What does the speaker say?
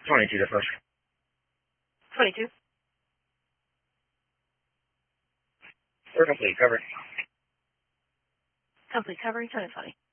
22 to push. 22. We're complete. Cover. Complete coverage, 2020.